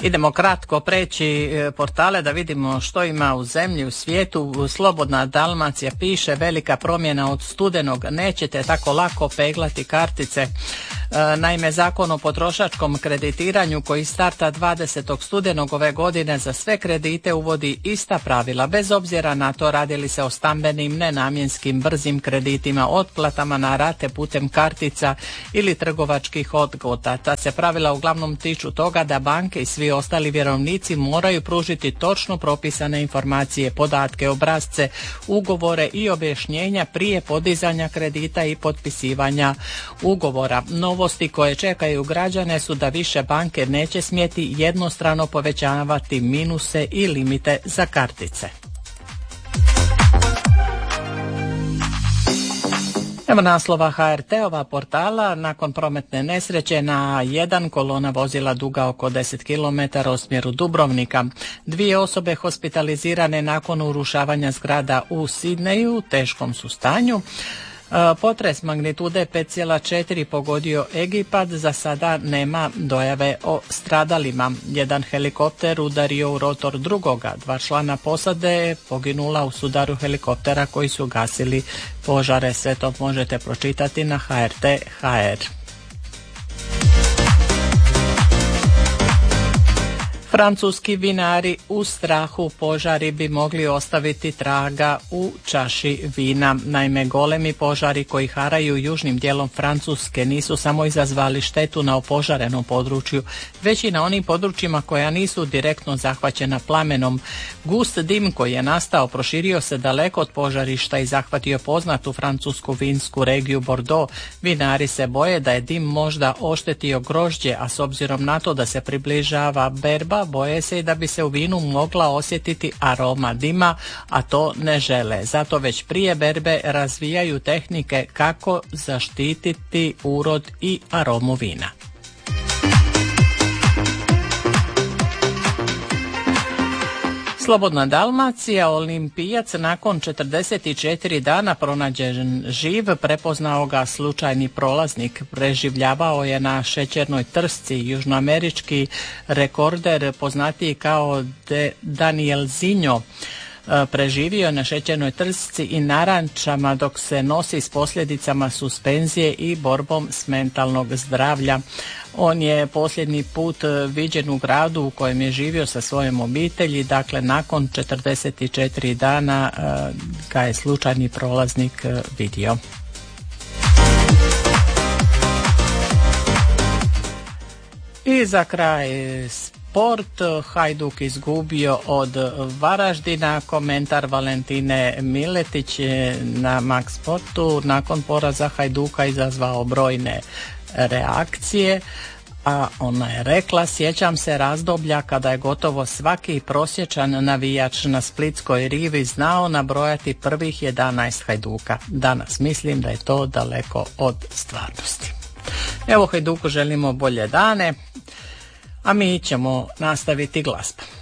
Idemo kratko preći portale da vidimo što ima u zemlji, u svijetu. Slobodna Dalmacija piše: velika promjena od studenog, nećete tako lako peglati kartice. Naime, Zakon o potrošačkom kreditiranju koji starta 20. studenog ove godine za sve kredite uvodi ista pravila, bez obzira na to radi li se o stambenim, nenamjenskim, brzim kreditima, otplatama na rate putem kartica ili trgovačkih odgoda. Ta se pravila uglavnom tiču toga da banke i svi ostali vjerovnici moraju pružiti točno propisane informacije, podatke, obrasce, ugovore i objašnjenja prije podizanja kredita i potpisivanja ugovora. Novosti koje čekaju građane su da više banke neće smjeti jednostrano povećavati minuse i limite za kartice. Evo naslova HRT-ova portala: nakon prometne nesreće na A1 kolona vozila duga oko 10 km u smjeru Dubrovnika. 2 osobe hospitalizirane nakon urušavanja zgrada u Sidneju u teškom su stanju. Potres magnitude 5,4 pogodio Egipat, za sada nema dojave o stradalima. Jedan helikopter udario u rotor drugoga, 2 člana posade poginula u sudaru helikoptera koji su gasili požare. Sve to možete pročitati na HRT.hr. Francuski vinari u strahu, požari bi mogli ostaviti traga u čaši vina. Naime, golemi požari koji haraju južnim dijelom Francuske nisu samo izazvali štetu na opožarenom području, već i na onim područjima koja nisu direktno zahvaćena plamenom. Gust dim koji je nastao proširio se daleko od požarišta i zahvatio poznatu francusku vinsku regiju Bordeaux. Vinari se boje da je dim možda oštetio grožđe, a s obzirom na to da se približava berba, boje se i da bi se u vinu mogla osjetiti aroma dima, a to ne žele. Zato već prije berbe razvijaju tehnike kako zaštititi urod i aromu vina. Slobodna Dalmacija: olimpijac nakon 44 dana pronađen živ, prepoznao ga slučajni prolaznik. Preživljavao je na šećernoj trsci. Južnoamerički rekorder, poznatiji kao Daniel Zinjo, preživio na šećernoj trsci i narančama dok se nosi s posljedicama suspenzije i borbom s mentalnog zdravlja. On je posljednji put viđen u gradu u kojem je živio sa svojom obitelji, dakle nakon 44 dana ga je slučajni prolaznik vidio. I za kraj sport: Hajduk izgubio od Varaždina. Komentar Valentine Miletić na Max Sportu: nakon poraza Hajduka izazvao brojne reakcije, a ona je rekla: sjećam se razdoblja kada je gotovo svaki prosječan navijač na splitskoj rivi znao nabrojati prvih 11 Hajduka. Danas mislim da je to daleko od stvarnosti. Evo, Hajduku želimo bolje dane, a mi ćemo nastaviti glazbom.